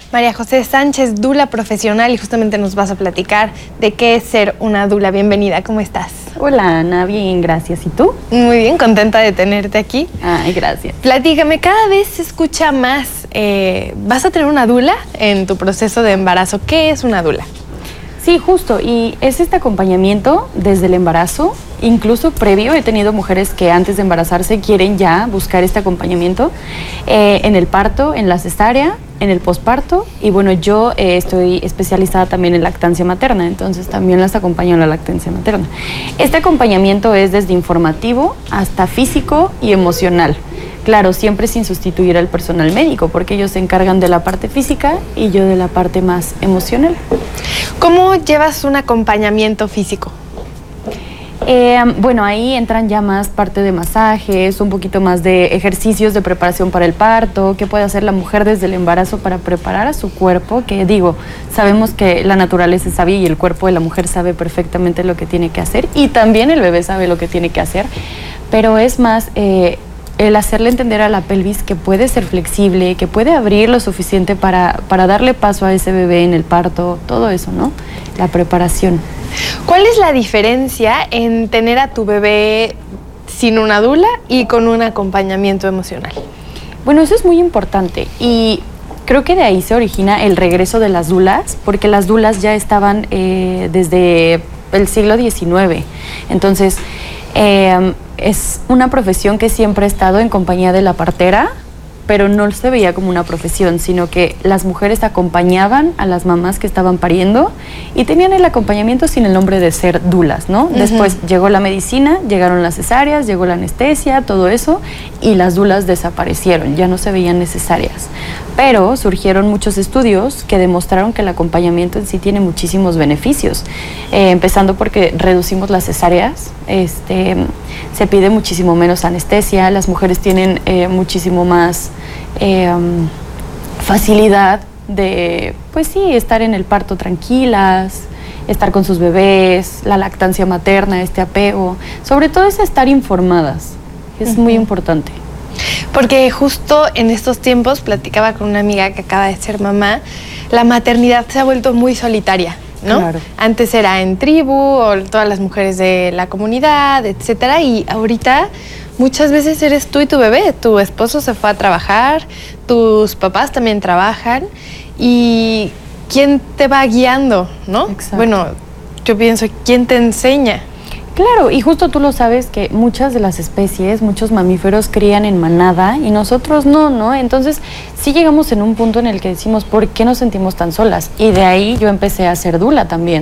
María José Sánchez, dula profesional, y justamente nos vas a platicar de qué es ser una dula. Bienvenida, ¿cómo estás? Hola, Ana, bien, gracias. ¿Y tú? Muy bien, contenta de tenerte aquí. Ay, gracias. Platícame, cada vez se escucha más, ¿vas a tener una dula en tu proceso de embarazo? ¿Qué es una dula? Sí, justo, y es este acompañamiento desde el embarazo, incluso previo. He tenido mujeres que antes de embarazarse quieren ya buscar este acompañamiento en el parto, en la cesárea, en el posparto, y bueno, yo estoy especializada también en lactancia materna, entonces también las acompaño en la lactancia materna. Este acompañamiento es desde informativo hasta físico y emocional. Claro, siempre sin sustituir al personal médico, porque ellos se encargan de la parte física y yo de la parte más emocional. ¿Cómo llevas un acompañamiento físico? Bueno, ahí entran ya más parte de masajes, un poquito más de ejercicios de preparación para el parto, qué puede hacer la mujer desde el embarazo para preparar a su cuerpo, que digo, sabemos que la naturaleza es sabia y el cuerpo de la mujer sabe perfectamente lo que tiene que hacer, y también el bebé sabe lo que tiene que hacer, pero es más el hacerle entender a la pelvis que puede ser flexible, que puede abrir lo suficiente para darle paso a ese bebé en el parto, todo eso, ¿no? La preparación. ¿Cuál es la diferencia en tener a tu bebé sin una dula y con un acompañamiento emocional? Bueno, eso es muy importante y creo que de ahí se origina el regreso de las dulas, porque las dulas ya estaban desde el siglo XIX. Entonces, es una profesión que siempre ha estado en compañía de la partera, pero no se veía como una profesión, sino que las mujeres acompañaban a las mamás que estaban pariendo y tenían el acompañamiento sin el nombre de ser dulas, ¿no? Después llegó la medicina, llegaron las cesáreas, llegó la anestesia, todo eso, y las dulas desaparecieron, ya no se veían necesarias. Pero surgieron muchos estudios que demostraron que el acompañamiento en sí tiene muchísimos beneficios, empezando porque reducimos las cesáreas, se pide muchísimo menos anestesia, las mujeres tienen muchísimo más facilidad de, pues sí, estar en el parto tranquilas, estar con sus bebés, la lactancia materna, este apego, sobre todo es estar informadas, es muy importante. Porque justo en estos tiempos, platicaba con una amiga que acaba de ser mamá, la maternidad se ha vuelto muy solitaria, ¿no? Claro. Antes era en tribu, o todas las mujeres de la comunidad, etcétera, y ahorita muchas veces eres tú y tu bebé. Tu esposo se fue a trabajar, tus papás también trabajan, y ¿quién te va guiando, no? Exacto. Bueno, yo pienso, ¿quién te enseña? Claro, y justo tú lo sabes que muchas de las especies, muchos mamíferos crían en manada y nosotros no, ¿no? Entonces sí llegamos en un punto en el que decimos, ¿por qué nos sentimos tan solas? Y de ahí yo empecé a ser dula también.